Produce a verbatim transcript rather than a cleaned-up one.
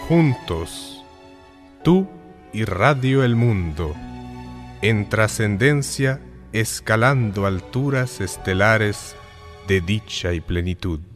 Juntos, tú y Radio El Mundo, en trascendencia, escalando alturas estelares de dicha y plenitud.